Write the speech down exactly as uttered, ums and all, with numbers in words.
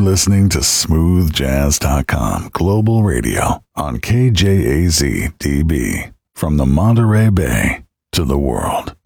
listening to smooth jazz dot com Global Radio on K J A Z D B. From the Monterey Bay to the world.